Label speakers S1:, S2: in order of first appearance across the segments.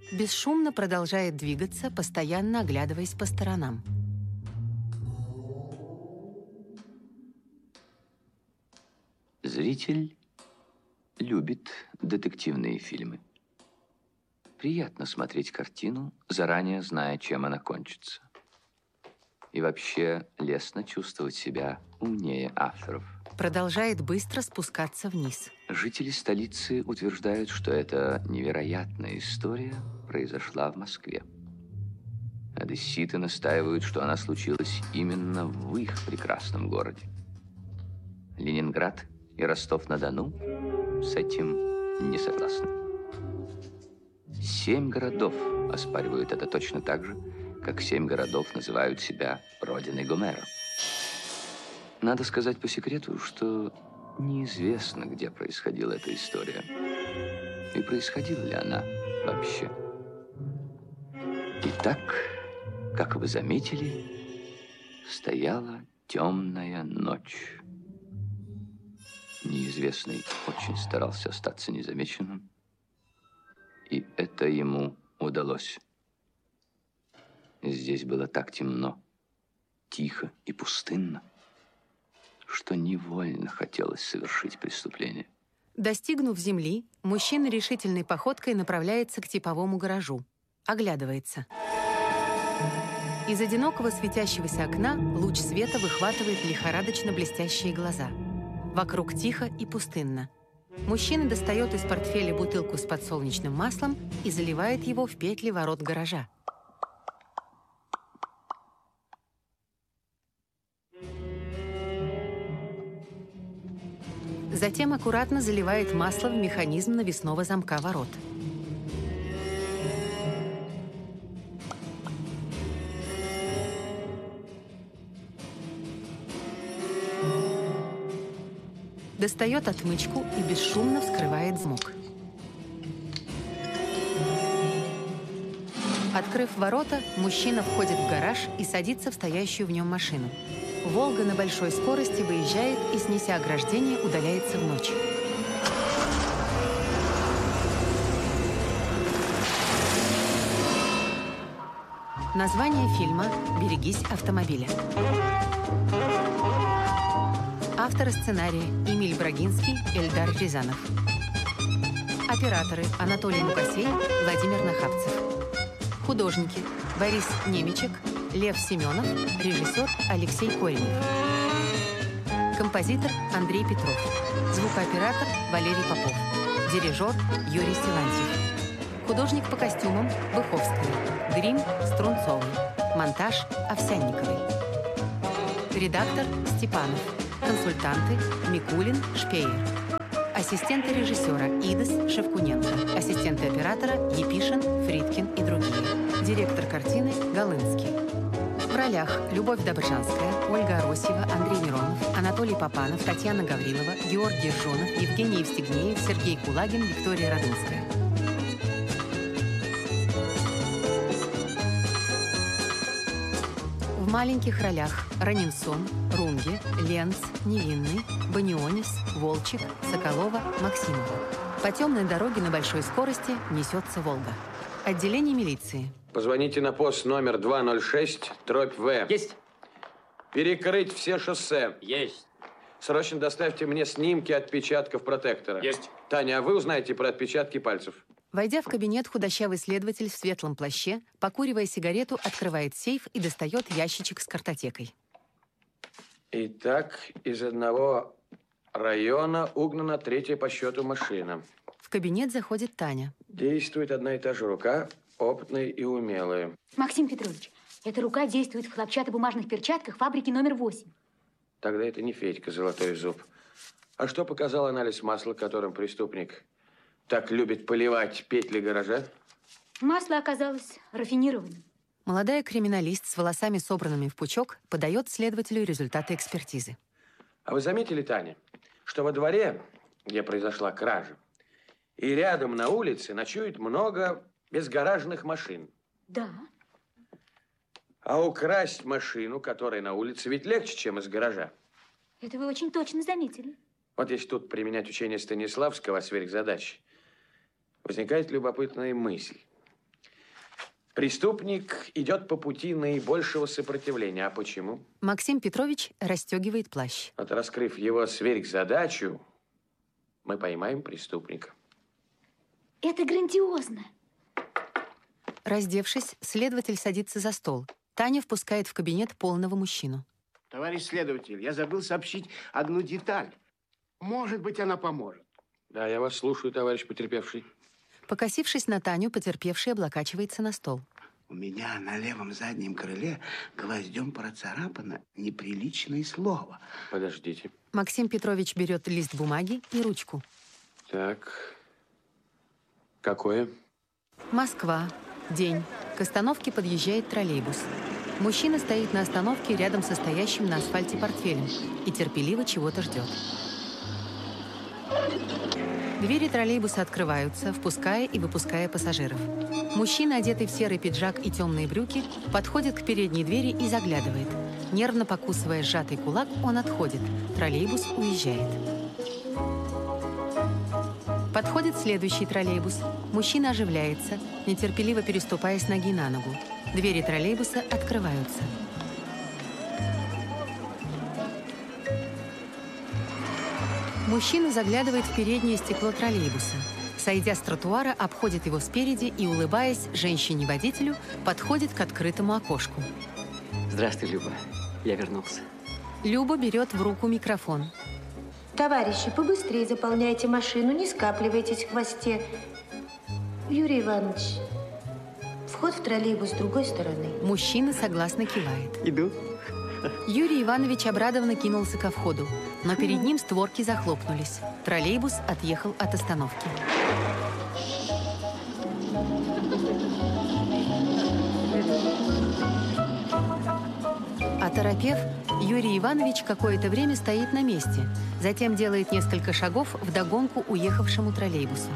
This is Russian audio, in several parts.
S1: бесшумно продолжает двигаться, постоянно оглядываясь по сторонам.
S2: Зритель любит детективные фильмы. Приятно смотреть картину, заранее зная, чем она кончится. И вообще лестно чувствовать себя умнее авторов.
S1: Продолжает быстро спускаться вниз.
S2: Жители столицы утверждают, что эта невероятная история произошла в Москве. Одесситы настаивают, что она случилась именно в их прекрасном городе. Ленинград и Ростов-на-Дону с этим не согласны. 7 городов оспаривают это точно так же, как 7 городов называют себя родиной Гомера. Надо сказать по секрету, что неизвестно, где происходила эта история. И происходила ли она вообще. Итак, как вы заметили, стояла темная ночь. Неизвестный очень старался остаться незамеченным, и это ему удалось. Здесь было так темно, тихо и пустынно, что невольно хотелось совершить преступление.
S1: Достигнув земли, мужчина решительной походкой направляется к типовому гаражу. Оглядывается. Из одинокого светящегося окна луч света выхватывает лихорадочно блестящие глаза. Вокруг тихо и пустынно. Мужчина достает из портфеля бутылку с подсолнечным маслом и заливает его в петли ворот гаража. Затем аккуратно заливает масло в механизм навесного замка ворот. Достает отмычку и бесшумно вскрывает замок. Открыв ворота, мужчина входит в гараж и садится в стоящую в нем машину. «Волга» на большой скорости выезжает и, снеся ограждение, удаляется в ночь. Название фильма «Берегись автомобиля». Авторы сценария Эмиль Брагинский, Эльдар Рязанов. Операторы Анатолий Мукасей, Владимир Нахапцев. Художники Борис Немичек, Лев Семенов, режиссер Алексей Коренев. Композитор Андрей Петров. Звукооператор Валерий Попов. Дирижер Юрий Силантьев. Художник по костюмам Быховская. Грим Струнцовой. Монтаж Овсянниковой. Редактор Степанов. Консультанты Микулин, Шпеер. Ассистенты режиссера Идес, Шевкуненко. Ассистенты оператора Епишин, Фридкин и другие. Директор картины Голынский. В ролях Любовь Добржанская, Ольга Аросьева, Андрей Миронов, Анатолий Попанов, Татьяна Гаврилова, Георгий Жонов, Евгений Евстигнеев, Сергей Кулагин, Виктория Радунская. В маленьких ролях Ранинсон, Рунге, Ленц, Невинный, Банионис, Волчек, Соколова, Максимова. По темной дороге на большой скорости несется «Волга». Отделение милиции.
S3: Позвоните на пост номер 206/В.
S4: Есть.
S3: Перекрыть все шоссе.
S4: Есть.
S3: Срочно доставьте мне снимки отпечатков протектора.
S4: Есть.
S3: Таня, а вы узнаете про отпечатки пальцев?
S1: Войдя в кабинет, худощавый следователь в светлом плаще, покуривая сигарету, открывает сейф и достает ящичек с картотекой.
S3: Итак, из одного района угнана 3-я по счету машина.
S1: В кабинет заходит Таня.
S3: Действует одна и та же рука, опытная и умелая.
S5: Максим Петрович, эта рука действует в хлопчатобумажных перчатках фабрики номер 8.
S3: Тогда это не Федька Золотой Зуб. А что показал анализ масла, которым преступник так любит поливать петли гаража?
S5: Масло оказалось рафинированным.
S1: Молодая криминалист с волосами, собранными в пучок, подает следователю результаты экспертизы.
S3: А вы заметили, Таня, что во дворе, где произошла кража, и рядом на улице ночует много безгаражных машин?
S5: Да.
S3: А украсть машину, которая на улице, ведь легче, чем из гаража.
S5: Это вы очень точно заметили.
S3: Вот если тут применять учение Станиславского о сверхзадаче, возникает любопытная мысль. Преступник идет по пути наибольшего сопротивления. А почему?
S1: Максим Петрович расстегивает плащ.
S3: Вот раскрыв его сверхзадачу, мы поймаем преступника.
S5: Это грандиозно.
S1: Раздевшись, следователь садится за стол. Таня впускает в кабинет полного мужчину.
S4: Товарищ следователь, я забыл сообщить одну деталь. Может быть, она поможет.
S3: Да, я вас слушаю, товарищ потерпевший.
S1: Покосившись на Таню, потерпевший облокачивается на стол.
S4: У меня на левом заднем крыле гвоздем процарапано неприличное слово.
S3: Подождите.
S1: Максим Петрович берет лист бумаги и ручку.
S3: Так. Какое?
S1: Москва. День. К остановке подъезжает троллейбус. Мужчина стоит на остановке рядом со стоящим на асфальте портфелем и терпеливо чего-то ждет. Двери троллейбуса открываются, впуская и выпуская пассажиров. Мужчина, одетый в серый пиджак и темные брюки, подходит к передней двери и заглядывает. Нервно покусывая сжатый кулак, он отходит. Троллейбус уезжает. Подходит следующий троллейбус. Мужчина оживляется, нетерпеливо переступая с ноги на ногу. Двери троллейбуса открываются. Мужчина заглядывает в переднее стекло троллейбуса. Сойдя с тротуара, обходит его спереди и, улыбаясь женщине-водителю, подходит к открытому окошку.
S6: Здравствуй, Люба. Я вернулся.
S1: Люба берет в руку микрофон.
S7: Товарищи, побыстрее заполняйте машину, не скапливайтесь в хвосте. Юрий Иванович, вход в троллейбус с другой стороны.
S1: Мужчина согласно кивает.
S6: Иду.
S1: Юрий Иванович обрадованно кинулся ко входу, но перед ним створки захлопнулись. Троллейбус отъехал от остановки. Оторопев, Юрий Иванович какое-то время стоит на месте, затем делает несколько шагов вдогонку уехавшему троллейбусу.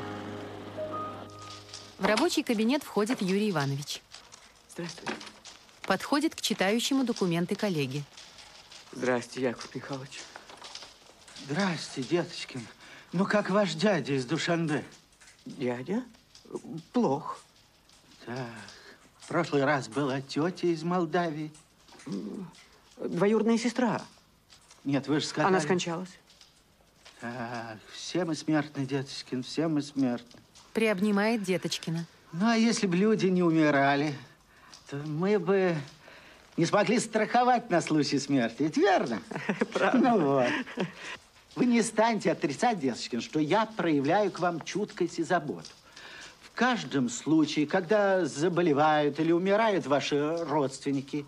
S1: В рабочий кабинет входит Юрий Иванович.
S6: Здравствуй.
S1: Подходит к читающему документы коллеге.
S6: Здрасте, Яков Михайлович.
S8: Здрасте, деточкин. Ну, как ваш дядя из Душанбе?
S6: Дядя? Плохо.
S8: Так, в прошлый раз была тетя из Молдавии.
S6: Двоюродная сестра.
S8: Нет, вы же сказали...
S6: Она скончалась.
S8: Так, все мы смертны, деточкин, все мы смертны.
S1: Приобнимает Деточкина.
S8: Ну, а если бы люди не умирали, то мы бы не смогли страховать на случай смерти. Ведь верно?
S6: Правда.
S8: Ну вот. Вы не станете отрицать, деточкин, что я проявляю к вам чуткость и заботу. В каждом случае, когда заболевают или умирают ваши родственники,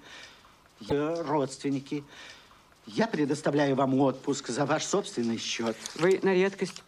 S8: я предоставляю вам отпуск за ваш собственный счет.
S6: Вы на редкость